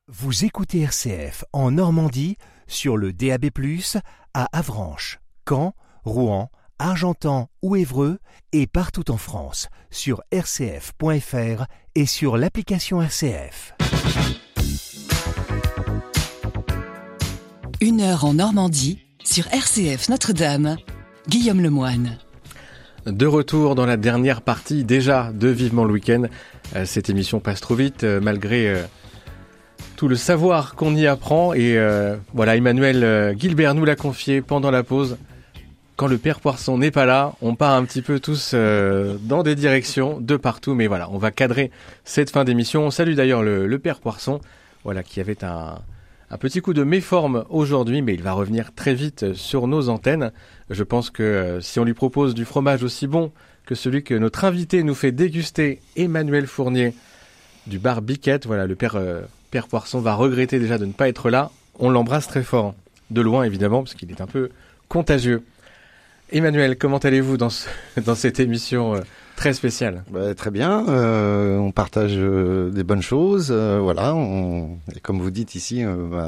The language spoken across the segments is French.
Vous écoutez RCF en Normandie sur le DAB+, à Avranches, Caen, Rouen, Argentan ou Évreux et partout en France sur rcf.fr et sur l'application RCF. 1 heure en Normandie sur RCF Notre-Dame. Guillaume Lemoine. De retour dans la dernière partie déjà de Vivement le Week-end. Cette émission passe trop vite malgré tout le savoir qu'on y apprend. Et voilà, Emmanuel Guilbert nous l'a confié pendant la pause. Quand le père Poisson n'est pas là, on part un petit peu tous dans des directions de partout. Mais voilà, on va cadrer cette fin d'émission. On salue d'ailleurs le père Poisson, voilà, qui avait un petit coup de méforme aujourd'hui, mais il va revenir très vite sur nos antennes. Je pense que si on lui propose du fromage aussi bon que celui que notre invité nous fait déguster, Emmanuel Fournier, du bar Biquette, voilà, le père Poisson va regretter déjà de ne pas être là. On l'embrasse très fort, de loin évidemment, parce qu'il est un peu contagieux. Emmanuel, comment allez-vous dans cette émission très spéciale? Très bien, on partage des bonnes choses, voilà. Et comme vous dites ici,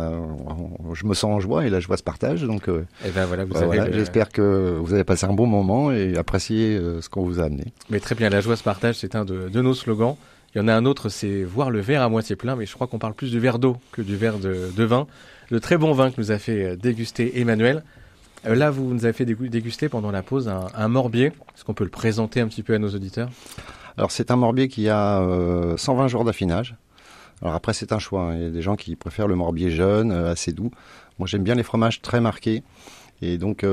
je me sens en joie et la joie se partage. Donc, et ben voilà, vous avez j'espère que vous avez passé un bon moment et apprécié ce qu'on vous a amené. Mais très bien, la joie se partage, c'est un de nos slogans. Il y en a un autre, c'est voir le verre à moitié plein, mais je crois qu'on parle plus du verre d'eau que du verre de vin. Le très bon vin que nous a fait déguster Emmanuel. Là, vous nous avez fait déguster pendant la pause un morbier. Est-ce qu'on peut le présenter un petit peu à nos auditeurs? Alors, c'est un morbier qui a 120 jours d'affinage. Alors après, c'est un choix, hein. Il y a des gens qui préfèrent le morbier jeune, assez doux. Moi, j'aime bien les fromages très marqués. Et donc,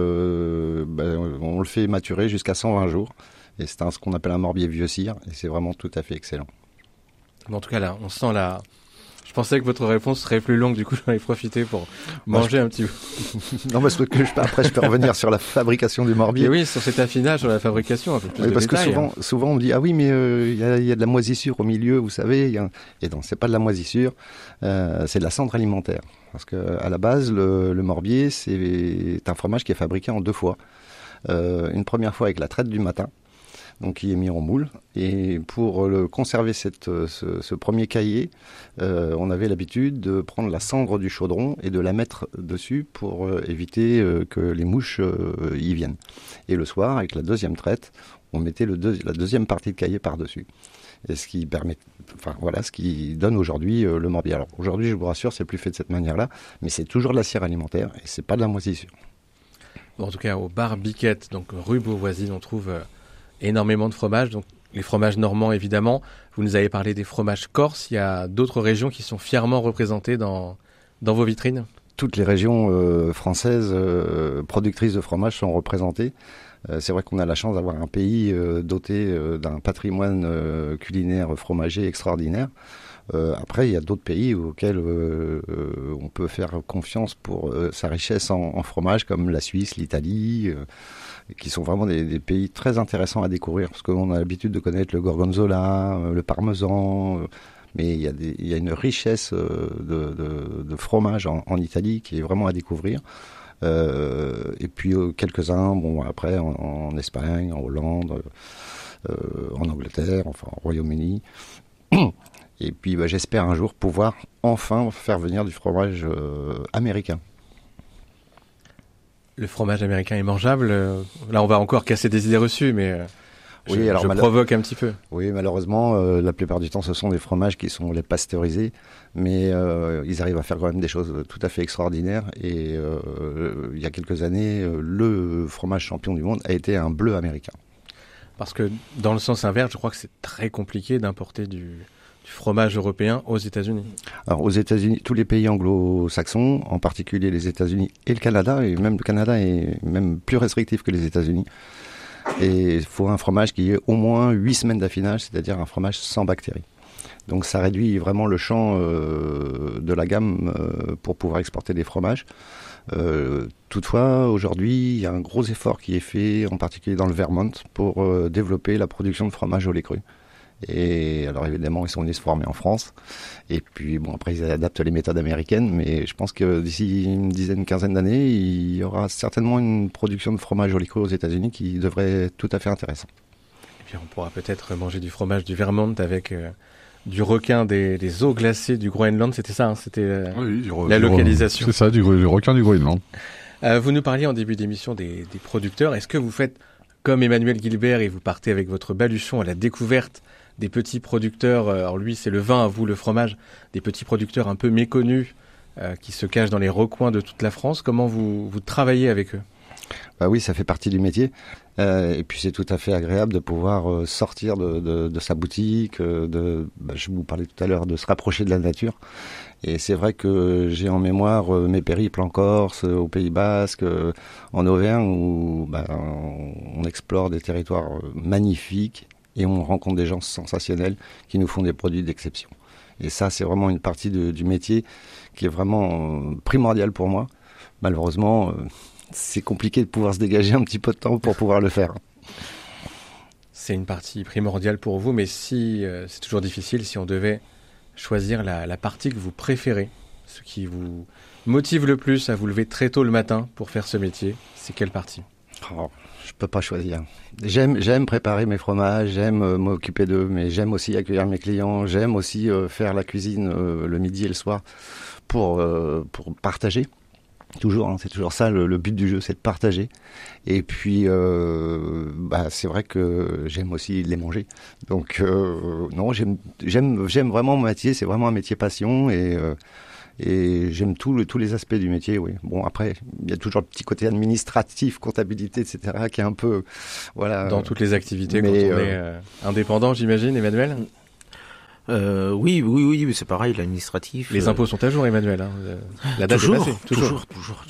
on le fait maturer jusqu'à 120 jours. Et c'est ce qu'on appelle un morbier vieux cire. Et c'est vraiment tout à fait excellent. En tout cas, là, on sent la... Je pensais que votre réponse serait plus longue, du coup j'en ai profité pour manger un petit peu. Non, parce que après je peux revenir sur la fabrication du morbier. Et oui, sur cet affinage, sur la fabrication, un peu plus de parce détails. Que souvent on me dit, ah oui, mais il y a de la moisissure au milieu, vous savez. Et non, c'est pas de la moisissure, c'est de la cendre alimentaire. Parce que à la base, le morbier, c'est un fromage qui est fabriqué en 2 fois. Une première fois avec la traite du matin, donc qui est mis en moule. Et pour conserver ce premier caillé, on avait l'habitude de prendre la cendre du chaudron et de la mettre dessus pour éviter que les mouches y viennent. Et le soir, avec la deuxième traite, on mettait la deuxième partie de caillé par-dessus. Et ce qui permet, ce qui donne aujourd'hui le morbier. Alors aujourd'hui, je vous rassure, c'est plus fait de cette manière-là, mais c'est toujours de la cire alimentaire et c'est pas de la moisissure. Bon, en tout cas, au bar Biquette, donc rue Beauvoisine, on trouve énormément de fromages, donc les fromages normands évidemment. Vous nous avez parlé des fromages corses. Il y a d'autres régions qui sont fièrement représentées dans vos vitrines? Toutes les régions françaises productrices de fromage sont représentées. C'est vrai qu'on a la chance d'avoir un pays doté d'un patrimoine culinaire fromager extraordinaire. Après, il y a d'autres pays auxquels on peut faire confiance pour sa richesse en fromage, comme la Suisse, l'Italie, qui sont vraiment des pays très intéressants à découvrir, parce qu'on a l'habitude de connaître le gorgonzola, le parmesan, mais il y a une richesse de fromage en Italie qui est vraiment à découvrir. Et puis quelques-uns, après en Espagne, en Hollande, en Angleterre, enfin au Royaume-Uni. Et puis j'espère un jour pouvoir enfin faire venir du fromage américain. Le fromage américain est mangeable. Là, on va encore casser des idées reçues, mais je provoque un petit peu. Oui, malheureusement, la plupart du temps, ce sont des fromages qui sont les pasteurisés, mais ils arrivent à faire quand même des choses tout à fait extraordinaires. Et il y a quelques années, le fromage champion du monde a été un bleu américain. Parce que dans le sens inverse, je crois que c'est très compliqué d'importer du fromage européen aux États-Unis. Alors aux États-Unis, tous les pays anglo-saxons, en particulier les États-Unis et le Canada, et même le Canada est même plus restrictif que les États-Unis. Et il faut un fromage qui ait au moins 8 semaines d'affinage, c'est-à-dire un fromage sans bactéries. Donc ça réduit vraiment le champ de la gamme pour pouvoir exporter des fromages. Toutefois, aujourd'hui, il y a un gros effort qui est fait, en particulier dans le Vermont, pour développer la production de fromage au lait cru. Et alors évidemment, ils sont venus se former en France. Et puis après, ils adaptent les méthodes américaines. Mais je pense que d'ici une quinzaine d'années, il y aura certainement une production de fromage au lait cru aux États-Unis qui devrait être tout à fait intéressante. Et puis on pourra peut-être manger du fromage du Vermont avec du requin des eaux glacées du Groenland, c'était ça, hein, c'était Oui, la localisation. C'est ça, du requin du Groenland. Vous nous parliez en début d'émission des producteurs. Est-ce que vous faites comme Emmanuel Gilbert et vous partez avec votre baluchon à la découverte des petits producteurs, alors lui c'est le vin, vous le fromage, des petits producteurs un peu méconnus qui se cachent dans les recoins de toute la France. Comment vous travaillez avec eux ? Bah oui, ça fait partie du métier. Et puis c'est tout à fait agréable de pouvoir sortir de sa boutique, je vous parlais tout à l'heure de se rapprocher de la nature. Et c'est vrai que j'ai en mémoire mes périples en Corse, au Pays Basque, en Auvergne, où on explore des territoires magnifiques et on rencontre des gens sensationnels qui nous font des produits d'exception. Et ça, c'est vraiment une partie du métier qui est vraiment primordiale pour moi. Malheureusement, c'est compliqué de pouvoir se dégager un petit peu de temps pour pouvoir le faire. C'est une partie primordiale pour vous, mais c'est toujours difficile si on devait choisir la partie que vous préférez, ce qui vous motive le plus à vous lever très tôt le matin pour faire ce métier. C'est quelle partie ? Je peux pas choisir. J'aime préparer mes fromages, j'aime m'occuper d'eux, mais j'aime aussi accueillir mes clients, j'aime aussi faire la cuisine le midi et le soir pour partager. Toujours, hein, c'est toujours ça le but du jeu, c'est de partager. Et puis, c'est vrai que j'aime aussi les manger. Donc, non, j'aime vraiment mon métier. C'est vraiment un métier passion et j'aime tous les aspects du métier. Oui. Bon, après, il y a toujours le petit côté administratif, comptabilité, etc., qui est un peu, voilà. Dans toutes les activités, quand on est indépendant, j'imagine, Emmanuel. Oui, c'est pareil, l'administratif. Les impôts sont à jour, Emmanuel. Hein. La date est passée. Toujours.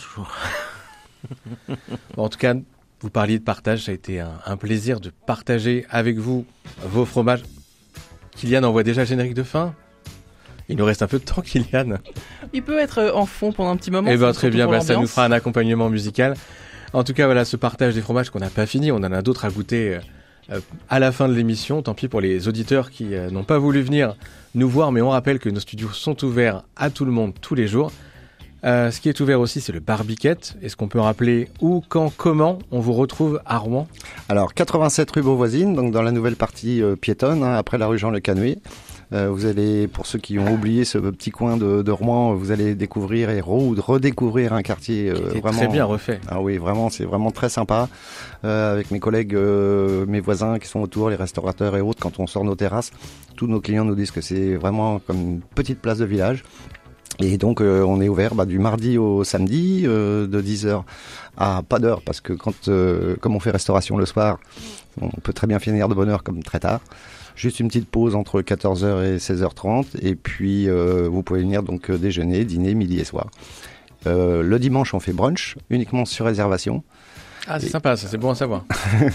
En tout cas, vous parliez de partage. Ça a été un plaisir de partager avec vous vos fromages. Kylian envoie déjà le générique de fin. Il nous reste un peu de temps, Kylian. Il peut être en fond pendant un petit moment. Eh bien, très bien. Ça nous fera un accompagnement musical. En tout cas, voilà, ce partage des fromages qu'on n'a pas fini. On en a d'autres à goûter à la fin de l'émission. Tant pis pour les auditeurs qui n'ont pas voulu venir nous voir, mais on rappelle que nos studios sont ouverts à tout le monde tous les jours. Ce qui est ouvert aussi, c'est le bar Biquette. Est-ce qu'on peut rappeler où, quand, comment on vous retrouve à Rouen ? Alors, 87 rue Beauvoisine, donc dans la nouvelle partie piétonne, hein, après la rue Jean Le Canuet. Vous allez, pour ceux qui ont oublié ce petit coin de Rouen, vous allez découvrir et redécouvrir un quartier vraiment très bien refait. Ah oui, vraiment, c'est vraiment très sympa. Avec mes collègues, mes voisins qui sont autour, les restaurateurs et autres, quand on sort nos terrasses, tous nos clients nous disent que c'est vraiment comme une petite place de village. Et donc on est ouvert du mardi au samedi de 10h à pas d'heure, parce que comme on fait restauration le soir, on peut très bien finir de bonne heure comme très tard. Juste une petite pause entre 14h et 16h30 et puis vous pouvez venir donc déjeuner, dîner, midi et soir. Le dimanche on fait brunch uniquement sur réservation. Ah, c'est sympa, ça, c'est bon à savoir.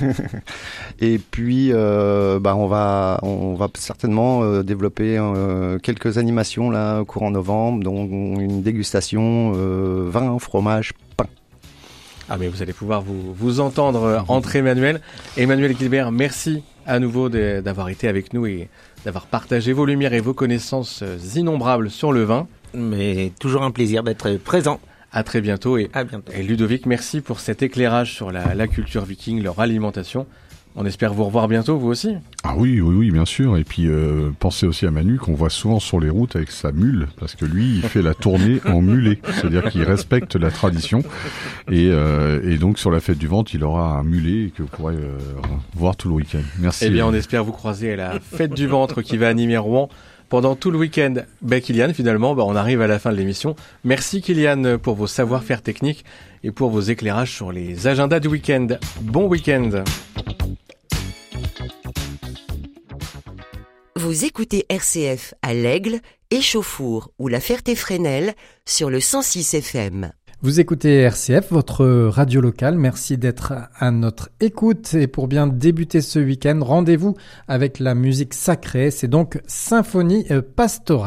Et puis, on va certainement développer quelques animations là courant novembre, dont une dégustation vin, fromage, pain. Ah, mais vous allez pouvoir vous entendre entre Emmanuel. Emmanuel Gilbert, merci à nouveau d'avoir été avec nous et d'avoir partagé vos lumières et vos connaissances innombrables sur le vin. Mais toujours un plaisir d'être présent. À très bientôt. À bientôt. Et Ludovic, merci pour cet éclairage sur la culture viking, leur alimentation. On espère vous revoir bientôt, vous aussi. Ah oui, bien sûr. Et puis, pensez aussi à Manu, qu'on voit souvent sur les routes avec sa mule, parce que lui, il fait la tournée en mulet. C'est-à-dire qu'il respecte la tradition. Et donc, sur la fête du ventre, il aura un mulet que vous pourrez voir tout le week-end. Merci. Eh bien, on espère vous croiser à la fête du ventre qui va animer Rouen pendant tout le week-end. Kylian, finalement, on arrive à la fin de l'émission. Merci Kylian pour vos savoir-faire techniques et pour vos éclairages sur les agendas du week-end. Bon week-end. Vous écoutez RCF à l'Aigle, Échauffour ou la Ferté-Fresnel sur le 106 FM. Vous écoutez RCF, votre radio locale. Merci d'être à notre écoute. Et pour bien débuter ce week-end, rendez-vous avec la musique sacrée. C'est donc Symphonie pastorale.